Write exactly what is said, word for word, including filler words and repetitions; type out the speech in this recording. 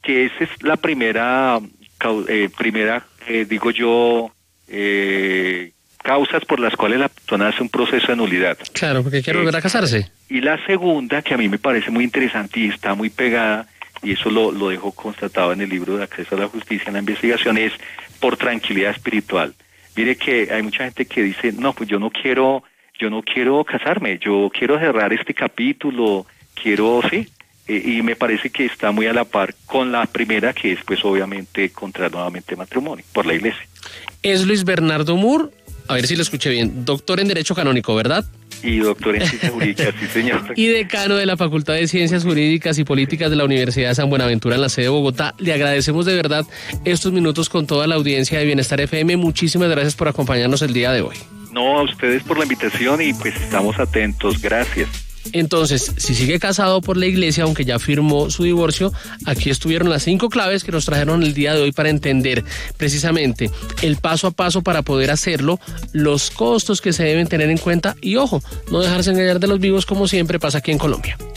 que esa es la primera, eh, primera eh, digo yo, eh, causas por las cuales la persona hace un proceso de nulidad. Claro, porque quiere volver a casarse. Y la segunda, que a mí me parece muy interesante y está muy pegada, y eso lo, lo dejo constatado en el libro de Acceso a la Justicia en la investigación, es por tranquilidad espiritual. Mire que hay mucha gente que dice, no, pues yo no quiero, yo no quiero casarme, yo quiero cerrar este capítulo, quiero, sí, eh, y me parece que está muy a la par con la primera, que es pues obviamente contraer nuevamente matrimonio por la Iglesia. Es Luis Bernardo Moore, a ver si lo escuché bien, doctor en Derecho Canónico, ¿verdad? Y doctor en Ciencias Jurídicas, sí señor. Y decano de la Facultad de Ciencias Jurídicas y Políticas de la Universidad de San Buenaventura en la sede de Bogotá. Le agradecemos de verdad estos minutos con toda la audiencia de Bienestar F M. Muchísimas gracias por acompañarnos el día de hoy. No, a ustedes por la invitación y pues estamos atentos. Gracias. Entonces, si sigue casado por la Iglesia, aunque ya firmó su divorcio, aquí estuvieron las cinco claves que nos trajeron el día de hoy para entender precisamente el paso a paso para poder hacerlo, los costos que se deben tener en cuenta y, ojo, no dejarse engañar de los vivos como siempre pasa aquí en Colombia.